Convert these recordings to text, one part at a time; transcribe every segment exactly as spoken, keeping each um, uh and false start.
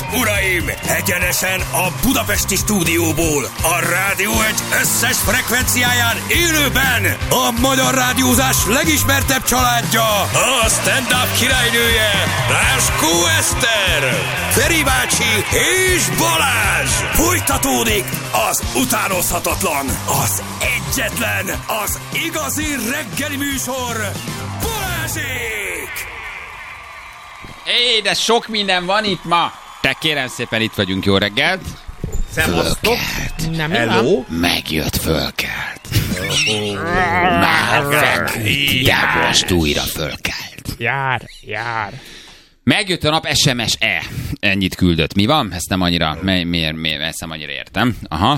és uraim, egyenesen a budapesti stúdióból, a Rádió egy összes frekvenciáján élőben a magyar rádiózás legismertebb családja, a stand-up királynője, Ráskó Eszter, Feri bácsi és Balázs. Folytatódik az utánozhatatlan, az egyetlen, az igazi reggeli műsor, Balázsék! Éj, de sok minden van itt ma. Te kérem szépen, itt vagyunk, jó reggelt. Szevasztok. Nem, hello. Megjött, fölkelt. Már feküdt, de most újra fölkelt. Jár, jár. Megjött a nap, es em es-e. Ennyit küldött. Mi van? Ezt nem annyira, mi, miért, miért, ezt nem annyira értem. Aha.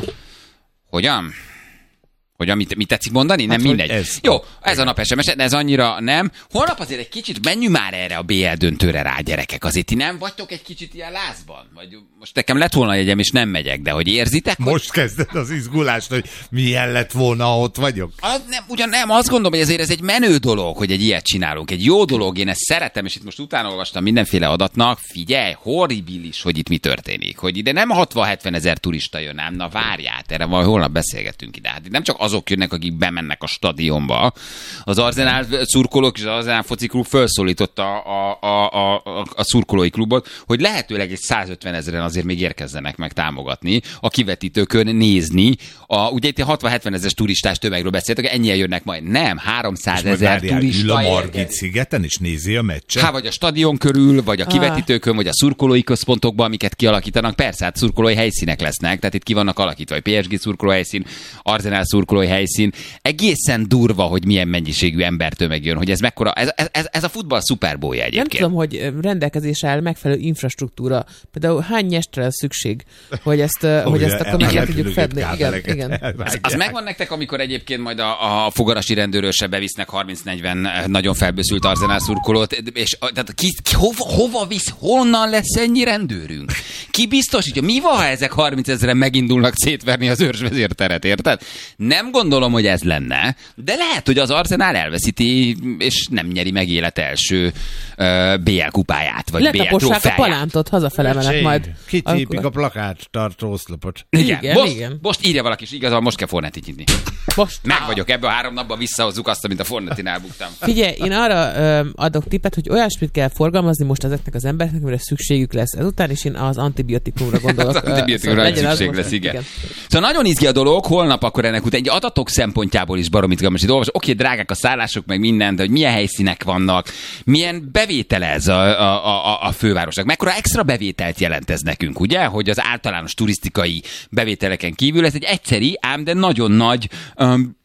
Hogyan? Hogyan, mit, mit tetszik mondani? Nem, hát, mindegy. Ez Jó, ez a nap es em es, de ez annyira nem. Holnap azért egy kicsit menjünk már erre a bé el döntőre rá, gyerekek. Azért ti nem vagytok egy kicsit ilyen lázban? Vagy most nekem lett volna jegyem, és nem megyek, de hogy érzitek? Most hogy... kezded az izgulást, hogy milyen lett volna, ott vagyok. Az nem, ugyan nem, azt gondolom, hogy azért ez egy menő dolog, hogy egy ilyet csinálunk. Egy jó dolog, én ezt szeretem, és itt most utána olvastam mindenféle adatnak. Figyelj, horribilis, hogy itt mi történik. Hogy ide nem hatvan-hetven ezer turista jön, ám. Na várját, erre majd holnap beszélgetünk ide. Hát itt nem csak azok jönnek, akik bemennek a stadionba. Az Arsenal szurkolók és az Arsenal foci klub felszólította a, a, a, a, a szurkolói klubot, hogy lehetőleg egy százötven ezeren azért még érkezzenek meg támogatni, a kivetítőkön nézni. A, ugye itt hatvan-hetven ezeres turistás tömegről beszéltek, ennyien jönnek majd. Nem, háromszázezer turista. Ül a Margit szigeten és nézi a meccset? Hát vagy a stadion körül, vagy a kivetítőkön, vagy a szurkolói központokban, amiket kialakítanak. Persze, hát szurkolói helyszínek lesznek, tehát itt ki vannak alakítva, vagy pé es gé szurkolói helyszín, Arsenal szurkolói helyszín. Egészen durva, hogy milyen mennyiségű embertömeg jön, hogy ez mekkora, ez, ez, ez a futball szuperbowlja egyébként. Nem tudom, hogy rendelkezésre áll megfelelő infrastruktúra. Például hány nyestre lesz szükség, hogy ezt, oh, hogy ezt akkor meg tudjuk fedni. Igen, igen. Az, az megvan nektek, amikor egyébként majd a, a fogarasi rendőrösre bevisznek harminc-negyven nagyon felbőszült Arsenal szurkolót, és tehát ki, ki, hova, hova visz, honnan lesz ennyi rendőrünk? Ki biztosítja? Mi van, ha ezek harminc ezeren megindulnak szétverni az őrsvezérteret, érted? Nem gondolom, hogy ez lenne, de lehet, hogy az Arsenal elveszíti, és nem nyeri meg élet első uh, bé el kupáját, vagy bé el trófeáját. a palántot, hazafele menek majd. Kitépik a plakát tartó oszlopot. Igen, igen, most, igen. most írja valaki, és igazán most kell Fornetit nyitni. Most. Meg vagyok, ebből a három napban visszahozzuk azt, amit a Fornetinál buktam. Figyelj, én arra ö, adok tippet, hogy olyasmit kell forgalmazni most ezeknek az embereknek, amire szükségük lesz ezután, és én az antibiotikumra gondolok. Az antibiotikumra szóval szükség lesz, lesz, igen. igen. Szóval nagyon izgi a dolog, holnap akkor ennek után egy adatok szempontjából is barom izgalmas. Itt olvas, oké, drágák a szállások, meg minden, de hogy milyen helyszínek vannak, milyen bevétele ez a, a, a, a fővárosnak, mekkora extra bevételt jelent ez nekünk, ugye, hogy az általános turisztikai bevételeken kívül ez egy egyszeri, ám de nagyon nagy um,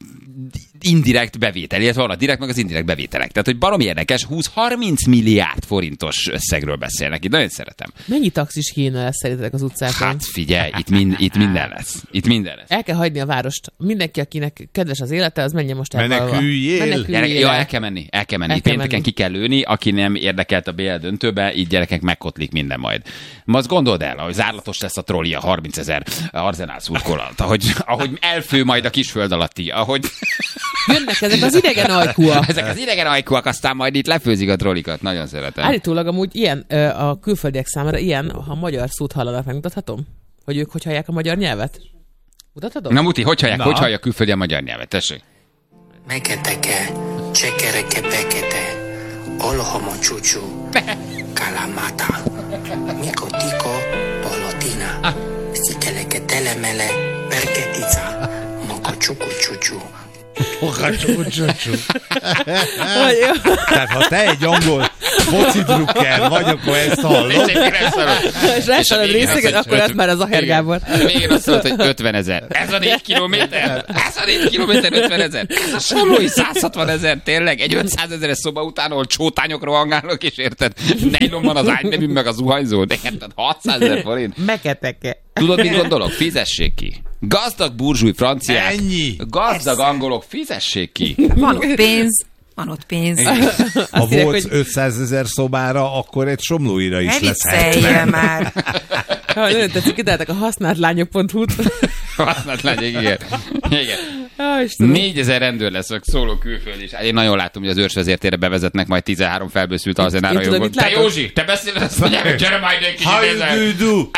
indirekt bevétel, illetve van a direkt, meg az indirekt bevételek. Tehát, hogy baromi érdekes, húsz-harminc milliárd forintos összegről beszélnek. Itt nagyon szeretem. Mennyi taxis kéne lesz szerintetek az utcákon? Hát figyelj, itt, mind, itt minden lesz. Itt minden lesz. El kell hagyni a várost. Mindenki, akinek kedves az élete, az menjen most el. Meneküljél. Meneküljél. Ja, el kell menni, el kell menni. El kell Pénteken menni. ki kell lőni, aki nem érdekelt a bé el döntőbe, így gyerekek megkotlik minden majd. Most gondold el, hogy zárlatos lesz a trolli a harminc ezer Arsenal szurkolat, ahogy, ahogy elfő majd a kisföld alatti, ahogy... Jönnek ezek az idegen ajkúak. Ezek az idegen ajkúak, aztán majd itt lefőzik a trollikat. Nagyon szeretem. Állítólag amúgy ilyen, a külföldiek számára ilyen, ha magyar szót hallanak, megmutathatom? Hogy ők hogy hallják a magyar nyelvet? Mutathatom? Na Muti, hogy hallják, hogy hallja a külföldi a magyar nyelvet? Tessék. Meketeke, csekereke pekete, olohomo csúcsú, kalamata, mikotiko, polotina, szikeleke telemele, perketica, moko csuku csúcsú. Tehát ha te egy angol foci drukker vagy, akkor ezt hallod. És rászalad részeket, akkor ez már az Aher Gábor. Még azt mondta, hogy ötven ezer. Ez a négy kilométer. Ez a négy kilométer ötven ezer. Ez a Somlói száz hatvan ezer, tényleg. Egy ötszáz ezeres szoba után, ahol csótányok rohangálnak, és érted? Nejlon van az ágynevű, meg a zuhanyzó. De érted? hatszázezer forint. Meketeke. Tudod, mit gondolok? Fizessék ki. Gazdag burzsúj franciák. Ennyi. Gazdag Persze. angolok, fizessék ki. Van ott pénz. Van ott pénz. Ha volt ötszázezer szobára, akkor egy somlóira is lesz. Ne viccelje már. Ha nagyon tetszik, kitáltak a használt lányok pont hu-t. Használatlan, igen. igen. négyezer rendőr lesz, szóló külföld is. Én nagyon látom, hogy az őrsvezértére bevezetnek majd tizenhárom felbőszült arzenálra jogok. Te Józsi, te beszéled azt mondják, hogy gyere majd egy kicsit. How do you do?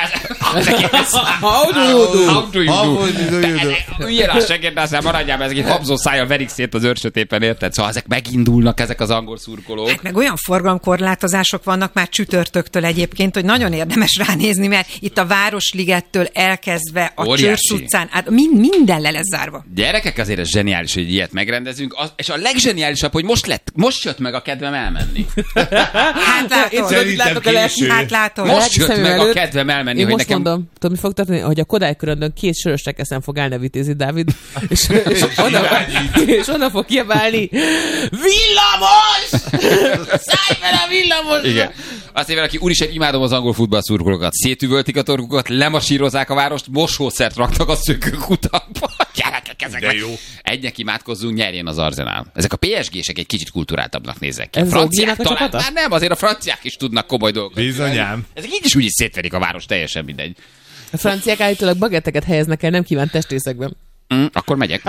How do you do? How do you do? Üljél a segéd, de aztán maradjál, ezek egy habzó szájjal verik szét az őrsöt éppen, érted? Szóval ezek megindulnak, ezek az angol szurkolók. Hát meg olyan forgalomkorlátozások vannak már csütörtöktől egyébként, hogy nagyon érdemes ránézni, mert itt a Városligettől elkezdve a Csörsz utcán, hát mind, minden le lesz zárva. Gyerekek, azért ez zseniális, hogy ilyet megrendezünk, az, és a legzseniálisabb, hogy most lett, most jött meg a kedvem elmenni. Hát látod, hát látod. Most jött meg a kedvem elmenni, én hogy most nekem... mondom, tudom, mi fog történni, hogy a Kodály köröndön két sörösnek eszem fog elnevitézni Dávid, és, és, oda, és oda fog kiabálni, villamos! Szállj fel a villamos! Igen. Azt mondja, aki úristen, imádom az angol futballszurkolókat. Szétüvöltik a torkukat, lemasírozzák a várost, mosószert raktak a szökőkutakba. Gyerekek, ezek de jó. Egynek imádkozzunk, nyerjen az Arsenal. Ezek a pé es gések egy kicsit kulturáltabbnak néznek ki. A Ez franciák a talán, csapata? már nem, azért a franciák is tudnak komoly dolgokat. Bizonyám. Ezek így is úgy is szétverik a város, teljesen mindegy. A franciák állítólag bagetteket helyeznek el nem kívánt testrészekben. Mm, akkor megyek.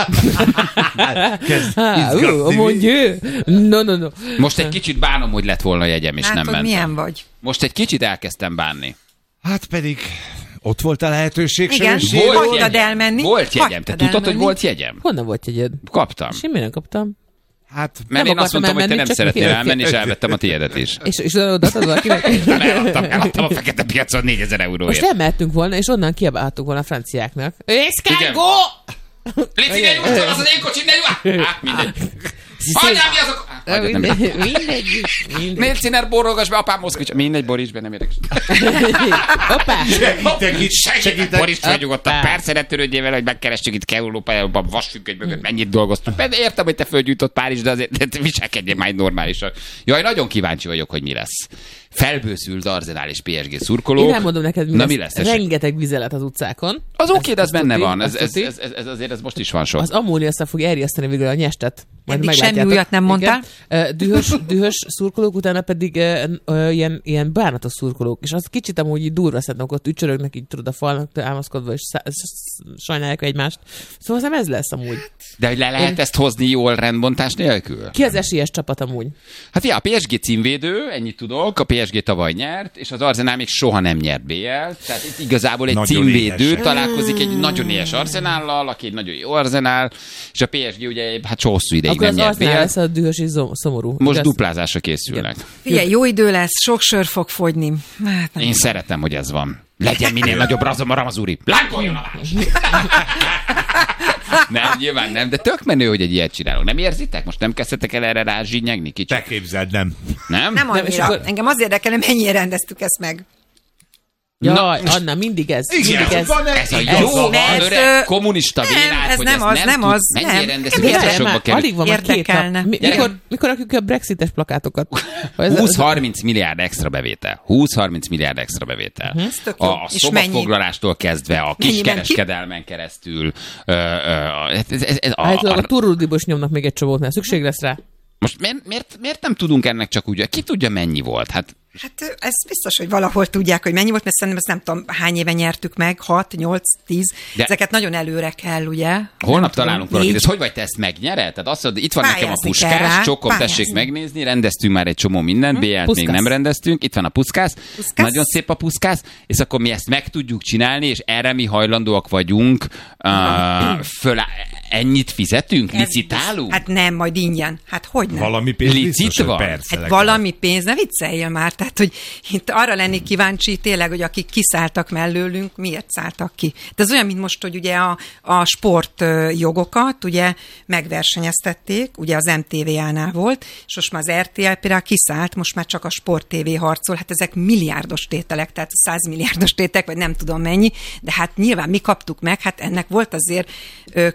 Kezd Ah, uh, izgatni. mon Dieu. No, no, no. Most egy kicsit bánom, hogy lett volna jegyem, és nem Látod, mentem. milyen vagy. Most egy kicsit elkezdtem bánni. Hát pedig ott volt a lehetőség. Igen. Sörösséről. Volt hagytad jegyem. elmenni. Volt jegyem. Te Hagytad tudtad, hogy elmenni. volt jegyem? Honnan volt jegyed? Kaptam. Semmi nem kaptam. Hát Mert Nem én azt akartam mondtam, hogy te elmenni, nem csak szeretnél neki- elmenni, és elvettem a tiédet is. És, és odaadtad valakinek? Eladtam, eladtam a fekete piacon négyezer euróért. Most elmehetünk volna, és onnan kiabálhatunk volna a franciáknak. Igen. Escargo! Léci, ne nyújtson, az az én kocsim, ne nyújtson! Hát mindegy. Hagyjál, mi azok? Hát, hagyjad, nem Mindegy, mindegy, mindegy. Mélciner, borrogas be, apám Moszkvics. Mindegy, Boris be, nem érdekes. Hoppá! segítek itt, Segítek, segítek. Boris, vagy nyugodtan. Persze, ne törődjél vele, hogy megkerestük itt Európában, vasfüggöny mögött, mennyit dolgoztunk. De értem, hogy te földgyújtott Párizs, de azért viselkedjél már normálisan. Jaj, nagyon kíváncsi vagyok, hogy mi lesz. Felbőszült Arsenal és pé es gé szurkolók. Én elmondom neked, mi Na, lesz. mi lesz? Tessék? Rengeteg vizelet az utcákon. Az oké, de az Ez benne tuti, van. Ez, az ez, tuti. ez, ez, ez azért ez most is van sok. Az ammóniaszal fog erjeszteni végül a nyestet. Majd Eddig meglátjátok. semmi újat nem mondtál. Igen. Ö, Dühös, dühös szurkolók, utána pedig ö, ö, ilyen, ilyen bánatos szurkolók. És az kicsit amúgy így durva szerintem, ott ücsörögnek, így tudod a falnak támaszkodva, és szá- sajnálják egymást. Szóval nem ez lesz amúgy. De hogy le lehet Én- ezt hozni jól rendbontás nélkül? Ki az esélyes csapat amúgy? Hát ja, a pé es gé címvédő, ennyit tudok, a pé es gé tavaly nyert, és az Arsenal még soha nem nyert bé el, tehát itt igazából egy Nagyon címvédő éhesek. találkozik egy nagyon éhes Arsenállal, aki egy nagyon jó Arsenal, és a pé es gé ugye hát so hosszú ideig Akkor nem az nyert bé Arsenal el. lesz a dühös és zom- szomorú. Most igaz? duplázásra készülnek. Figyelj, jó idő lesz, sok sör fog fogyni. Hát nem. Én szeretem, hogy ez van. Legyen minél nagyobb razom a ramazúri. Lánkoljon a város! Nem, nyilván nem, de tök menő, hogy egy ilyet csinálunk. Nem érzitek? Most nem kezdtetek el erre rázsínyegni kicsit? Te képzeld, nem. Nem? Nem Nem, és annyira. akkor- Engem az érdekel, hogy mennyire rendeztük ezt meg. Jaj, Na, Anna, mindig ez. Igen, mindig ez. van Ez a Ez jó, van, ez, öreg, ö, kommunista nem, vénád, ez hogy nem ezt az, nem, nem tud, az, mennyire nem. rendeztük, Érdekel ez sokba Már kerül. alig van már két nap. Érdekelne. Mi, Igen. mikor, mikor rakjuk a brexites plakátokat? Ha ez- húsz-harminc milliárd extra bevétel. húsz-harminc milliárd extra bevétel. Ez tök jó. A, a És szobafoglalástól kezdve, a Mennyi kiskereskedelmen keresztül. Ö, ö, ez, ez, ez, ez, a, Állítólag a a, turrudibos nyomnak még egy csomót, mert szükség lesz rá. most miért, miért, miért nem tudunk ennek csak úgy, ki tudja mennyi volt? Hát Hát ez biztos, hogy valahol tudják, hogy mennyi volt, mert szerintem ezt nem tudom, hány éve nyertük meg, hat, nyolc, tíz. De- Ezeket nagyon előre kell, ugye? holnap Nem találunk tudom, valakit. négy. Ez hogy vagy te ezt megnyered? Tehát azt mondod, itt van nekem a Pályázni kell puskás, rá, csokom, tessék pályázni. megnézni, rendeztünk már egy csomó mindent, bé el-t még Puszkász. nem rendeztünk, itt van a puszkász, Puszkász. nagyon szép a puszkász, és akkor mi ezt meg tudjuk csinálni, és erre mi hajlandóak vagyunk, uh, föl, ennyit fizetünk, Ez licitálunk? biztos. Hát nem, majd ingyen. Hát hogy nem? Valami pénz Licit biztos, hogy van? persze. Hát legalább. valami pénz, ne vicceljél már, tehát, hogy itt arra lennék kíváncsi tényleg, hogy akik kiszálltak mellőlünk, miért szálltak ki. De ez olyan, mint most, hogy ugye a, a sportjogokat ugye megversenyeztették, ugye az em té vé á-nál volt, és most már az er té el például kiszállt, most már csak a Sport té vé harcol, hát ezek milliárdos tételek, tehát százmilliárdos tételek, vagy nem tudom mennyi, de hát nyilván mi kaptuk meg, hát ennek volt azért ö, kifizetésünk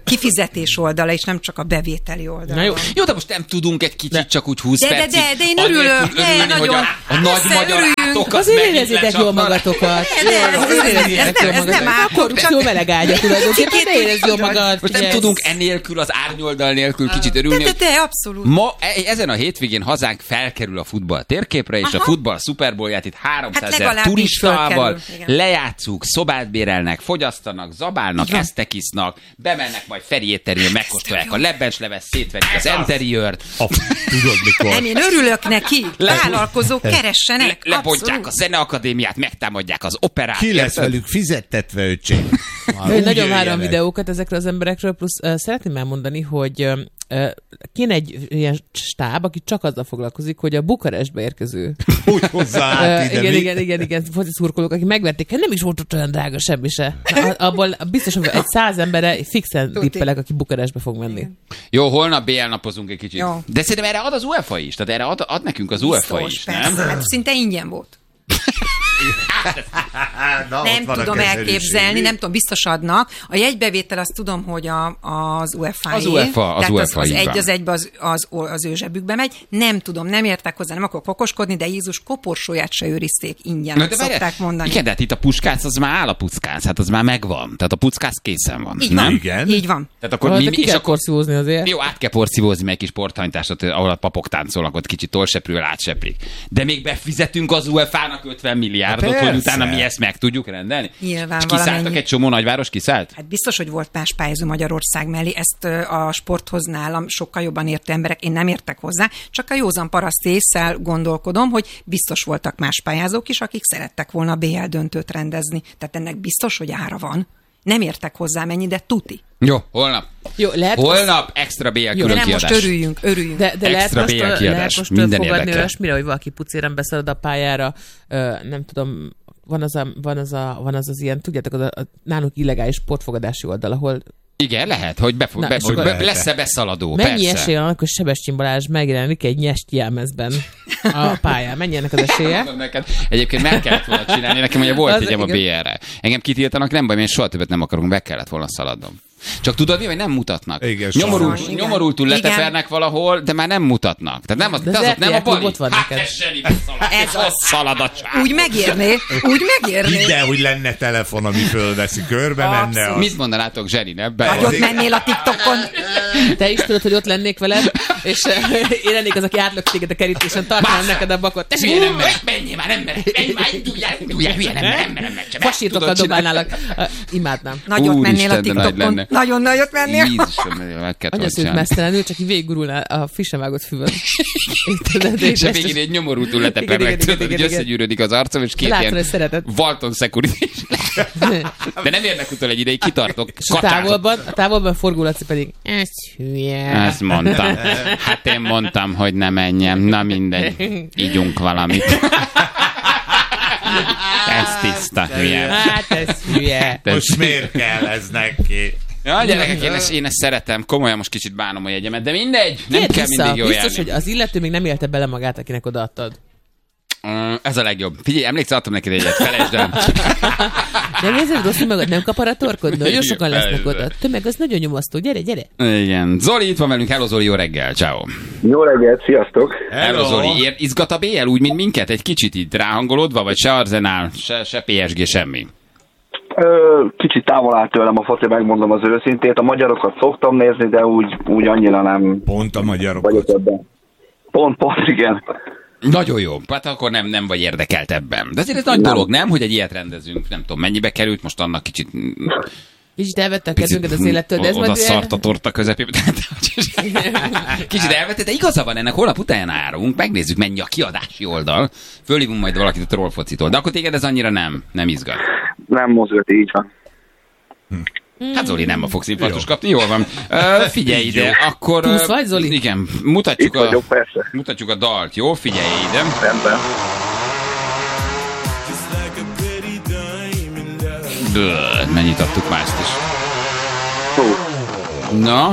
fizetés oldala, és nem csak a bevételi oldala. Na jó. Jó, de most nem tudunk egy kicsit de, csak úgy húsz de, de, percig. De, de én örülök, de örülni, nagyon. hogy a, a nagy magyar átok az azért érezzétek jól magatokat. Ez nem átok, csak jó meleg ágya tulajdonképpen, de érezd jól magad. Most nem tudunk ennélkül, az árnyoldal nélkül kicsit örülni. De, de, de, abszolút. Ma, ezen a hétvégén hazánk felkerül a futball térképre, és aha. a futball szuperbowlját itt háromszázezer hát turistával lejátszuk, szobát bérelnek, fogyasztanak, zabálnak, esztekisznak, bemennek majd Feri éttermére, megkóstolják a lebbencsleves, szétverik az interiőrt. Tudod mikor? Nem, én örülök neki. Vállalkozók keressenek. Le, lebontják a Zeneakadémiát, megtámadják az operát. Ki lesz velük fizettetve, öcsém? Én nagyon várom videókat ezekről az emberekről, plusz uh, szeretném elmondani, hogy uh, kéne egy ilyen stáb, aki csak azzal foglalkozik, hogy a Bukarestbe érkező. Úgy hozzá uh, igen, igen, igen, igen, foci szurkolók, akik megverték, nem is volt ott olyan drága semmi se. Abból biztos, hogy egy száz emberre fixen tippelek, aki Bukarestbe fog menni. Jó, holnap bé el napozunk egy kicsit. Jó. De szerintem erre ad az UEFA is, tehát erre ad, ad nekünk az UEFA is, persze. nem? Hát szinte ingyen volt. Na, nem tudom elképzelni, nem tudom, biztos adnak. A jegybevétel azt tudom, hogy a, az UEFA-é. Az UEFA, az UEFA az, az egy az egybe az, az, az ő zsebükbe megy. Nem tudom, nem értek hozzá, nem akarok okoskodni, de Jézus koporsóját se őrizték ingyen, Na, de szokták várjál, mondani. Igen, de hát itt a Puskás az már áll a Puskás, hát az már megvan. Tehát a Puskás készen van. Így nem? van, Igen. így van. Tehát akkor Hát, mi, mi, ki és kell akkor porszívózni azért. jó, át kell porszívózni meg egy kis porthanytásot, ahol a papok táncolnak, ott kicsit tollseprűvel átseprik. De még befizetünk az UEFA-nak ötven milliárdot, Persze. hogy utána mi ezt meg tudjuk rendelni. Nyilván és kiszálltak, valamennyi. egy csomó nagyváros kiszállt? Hát biztos, hogy volt más pályázó Magyarország mellé, ezt a sporthoz nálam sokkal jobban értő emberek, én nem értek hozzá, csak a józan paraszti ésszel gondolkodom, hogy biztos voltak más pályázók is, akik szerettek volna bé el döntőt rendezni. Tehát ennek biztos, hogy ára van. Nem értek hozzá mennyi, de tuti. Jó, holnap. Jó, lehet Holnap extra bé el De külön nem kiadás. most örüljünk, örüljünk. De, de lehet Extra most, bé el lehet kiadás. most Minden fogadni érdekel. olyasmire, hogy valaki pucéren beszalad a pályára, ö, nem tudom, van az, a, van, az a, van az az ilyen, tudjátok, az a, a nálunk illegális sportfogadási oldal, ahol Igen, lehet, hogy, befog, Na, be, és hogy akkor be, lesz-e beszaladó. mennyi persze. esélye annak, hogy Sebestyén Balázs megjelenik egy nyest jelmezben a pályán? Mennyi ennek az esélye? Mondom neked, egyébként meg kellett volna csinálni, nekem ugye volt Az egyem a igen. bé erre. Engem kitiltanak, nem baj, én soha többet nem akarunk, be kellett volna szaladnom. Csak tudod mi, hogy nem mutatnak. Igen, Nyomorult, sajnos. nyomorultul Igen. letepernek valahol, de már nem mutatnak. Tehát nem az, De de az azok nem a er té el bali. ott van Hát neked. ez zseni beszalad. Ez az. Szalad a csávó. Úgy megérné, úgy megérné. Hidd el, hogy lenne telefon, ami fölveszi, körbe menne. Abszolút. Az. Mit mondanátok, Zseni, ne? Be- Nagyot mennél a TikTokon. Te is tudod, hogy ott lennék veled, és eh, én lennék az, aki átlök téged a kerítésen, tartanám Bász! neked a bakot. Te hülye, nem merek, menjél már, nem merek, menjél már, induljál, induljál, hülye, nem merek, nem merek, nem merek. Fasírtokkal dobálnálak. Uh, imádnám. Nagyot mennél a Úristen, de nagy TikTokon. lenne. Nagyon nagyot mennél. Jézusom, meg kellett volna Anyaszült csinálni. mesztelenül, csak így végigurulnál a frissem vágott füvön. És a végén egy nyomorultul Igen, leteper igen, meg, igen, tudod, hogy igen, igen. összegyűrődik az arcom, és két Látod, ilyen hogy szereted. Walton Security. De nem érnek utol egy ideig, kitartok. És a távolban, a távolban forgó Laci pedig, ez hülye. Ezt mondtam. Hát én mondtam, hogy ne menjem. Na mindegy. Ígyunk valamit. Ez tiszta hülye. Hát ez hülye. Most miért kell ez neki? Ja, gyerekek, én ezt, én ezt szeretem. Komolyan most kicsit bánom a jegyemet, de mindegy. Nem Kérd kell vissza, mindig jól biztos, járni. hogy az illető még nem élte bele magát, akinek odaadtad. Mm, Ez a legjobb. Figyelj, emlékszel, adtam neked egyet. Felejtsd el. Nem érzed rosszul magad, nem kapar a torkod? Nagyon sokan Igen, lesznek persze. oda. A tömeg az nagyon nyomasztó. Gyere, gyere. Igen. Zoli itt van velünk. Hello Zoli, jó reggel. Ciao. Jó reggelt, sziasztok! Hello Zoli. Ér, izgat a bé el úgy, mint minket? Egy kicsit itt ráhangolódva, vagy se Arsenal, se, se pé es gé, semmi? Ö, kicsit távol áll tőlem a foci, megmondom az őszintét. A magyarokat szoktam nézni, de úgy, úgy annyira nem Pont a vagyok magyarokat. ebben. Pont, pont, igen. Nagyon jó. Hát akkor nem, nem vagy érdekelt ebben. De azért ez nagy Nem. dolog, nem? Hogy egy ilyet rendezünk. Nem tudom, mennyibe került, most annak kicsit... Kicsit elvette a kedvünket az élettől, de ez oda majd... szart a torta közepébe. Kicsit elvette, de igaza van, ennek holnap után árunk, megnézzük, mennyi a kiadási oldal. Fölhívunk majd valakit a trollfocitól. De akkor téged ez annyira nem, nem izgat. Nem mozgat, így van. Hát Zoli nem a fogsz infarktus kapni, jól van. Uh, figyelj ide, akkor... Túsz ö, vagy, Zoli? Igen, mutatjuk Itt a, vagyok, persze. mutatjuk a dalt, jó? Figyelj ide. Rendben. Bőr, mennyit adtuk már ezt is. Hú, Na,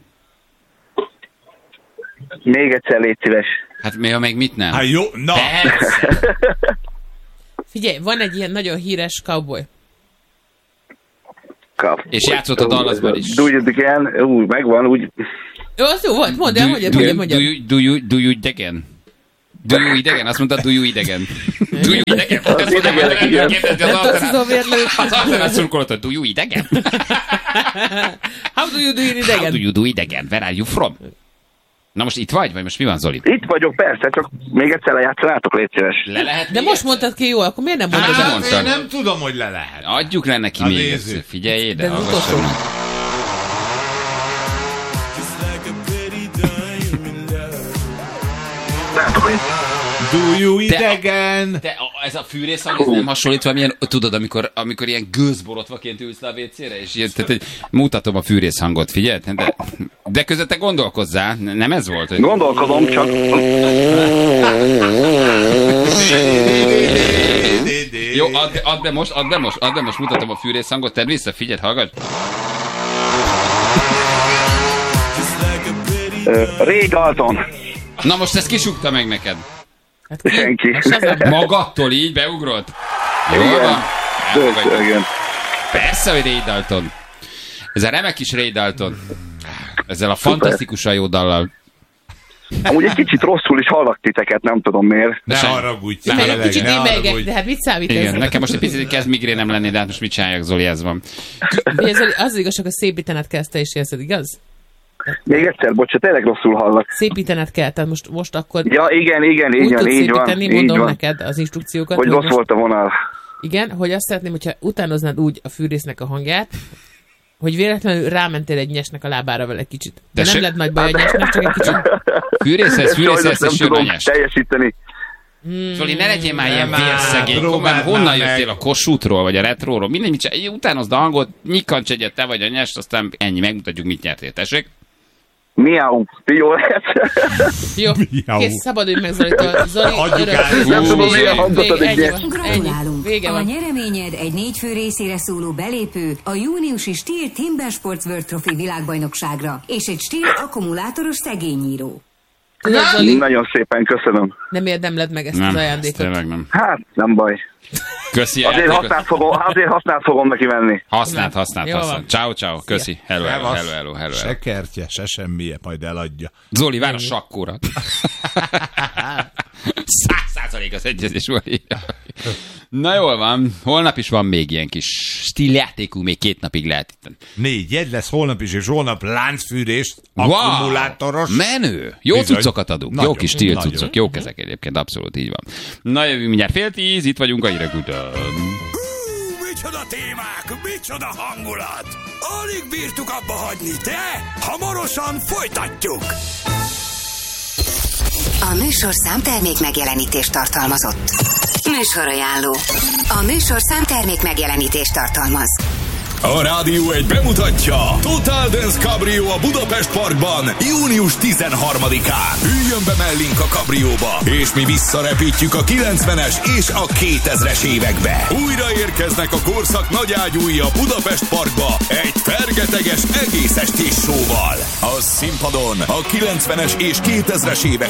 még egyszer légy szíves. hát mi, ha még mit nem? Hát jó, na! Persze. Figyelj, van egy ilyen nagyon híres cowboy. Cup. És játszott a Dallasban is. Do you again? Úgy, megvan, úgy. Jó, az jó volt, mondd el, mondjad, do, mondjad, do, mondjad. you, do, you, do you idegen? Do you idegen? Azt mondta, do you idegen. Do you idegen? Az idegenek, igen. Nem tudsz azon véletlenül. Az Arsenal szurkolott, hogy do you idegen? How do you do it How idegen? do you do idegen? Where are you from? Na most itt vagy? Vagy most mi van, Zoli? Itt vagyok, persze, csak még egyszer lejátszanátok, légy szíves. Le lehet De most mondtad ki jól, akkor miért nem mondod Hát, el? mondtad. Én nem tudom, hogy le lehet. Adjuk le neki A még néző. egyszer. Figyelj ide, De az hallgass utolsó. meg. Nem tudom én. Do you Te- idegen? Te, a- ez a fűrészhang, ez nem hasonlít valamilyen, tudod, amikor, amikor ilyen gőzborotvaként ülsz le a vécére, és ilyen, tehát, hogy mutatom a fűrészhangot, figyeld? De, de közben te gondolkozzál, nem ez volt? Hogy... Gondolkodom, csak Jó, add, add be most, add be most, add be most, mutatom a fűrészhangot, tedd vissza, figyeld, hallgass. uh, Ray Dalton. Na most ezt kisugta meg neked. Hát ki? Senki. Hát Shazam. Magadtól így beugrott? Jó Igen. van? Elfogadjuk. Igen. Persze, hogy Ray Dalton. Ez a remek is Ray Dalton. Ezzel a fantasztikusan jó dallal. Amúgy egy kicsit rosszul is hallak titeket, nem tudom miért. Ne Sem. haragudj, Meg egy tényleg, kicsit ne émelgek, haragudj. de hát mit számít Igen, ez? nekem most egy picit kezd migrénem lenni, de hát most mit csináljak, Zoli, ez van. De ez az igazság, hogy szépítened kell, ezt te is érzed, igaz? Még egyszer, bocsánat, tényleg rosszul hallak. Szépítened kell, tehát most, most akkor Ja, igen, igen, úgy igen, tudsz így van, szépíteni, így mondom van. neked az instrukciókat. Hogy rossz most, volt a vonal. igen, hogy azt szeretném, hogyha utánoznád úgy a fűrésznek a hangját, hogy véletlenül rámentél egy nyesnek a lábára vele egy kicsit. De De nem se- lett nagy baj a nyesnek, csak egy kicsit. Fűrészhez, fűrészhez, Sajnos nem és jön a tudom nyes. teljesíteni. Zoli, ne legyél már ilyen Nem áll, vérszegény. próbáld Komolyan, honnan már jöttél meg. a Kossuthról, vagy a Retróról? Mindegy, mit csinálj. Utánozd a hangot, nyikkancs egyet, te vagy a nyest, aztán ennyi, megmutatjuk, mit nyertél. Tessék? Miau, jó lehet. Jó, Miau. kész, szabadulj meg Zolitól. Zoli, Adjuk örök. át. Nem tudom, Zoli. milyen hangot ad egy Ennyi nyes. van, Gratulálunk! ennyi. Vége A van. nyereményed egy négy fő részére szóló belépő a júniusi Stihl Timber Sports World Trophy világbajnokságra és egy Stihl akkumulátoros szegényíró. Tudod, Zoli, Nagyon szépen köszönöm. nem érdemled meg ezt az Nem, ez ajándékot. tényleg nem. Hát, nem baj. Köszi Azért játékot. használt fogom, azért használt fogom neki venni. Használt, használt, Jó van. használt. Ciao, ciao. Köszi. Hello, hello, Szevasz. hello, hello, hello. Se kertje, se semmije, majd eladja. Zoli, vár a sakkóra. Száz százalék az egyezés volt. Na jól van, holnap is van még ilyen kis stíljátékú, még két napig lehet itt. Négy jegy lesz holnap is, és holnap láncfűrést, akkumulátoros. Menő! Jó Bizony. cuccokat adunk, jó Nagyon, kis stíl nagyon. cuccok, jó kezek egyébként, abszolút így van. Na jövünk mindjárt fél tíz, itt vagyunk a hírek után. Hú, micsoda témák, micsoda hangulat! Alig bírtuk abba hagyni, de hamarosan folytatjuk! A műsor számtermék megjelenítést tartalmazott. Műsorajánló. A műsor számtermék megjelenítést tartalmaz. A Rádió egy bemutatja Total Dance Cabrio a Budapest Parkban június tizenharmadikán. Üljön be mellénk a kabrióba, és mi visszarepítjük a kilencvenes és a kétezres évekbe. Újra érkeznek a korszak nagyágyúi a Budapest Parkba egy fergeteges egész estés showval. A színpadon a kilencvenes és kétezres évek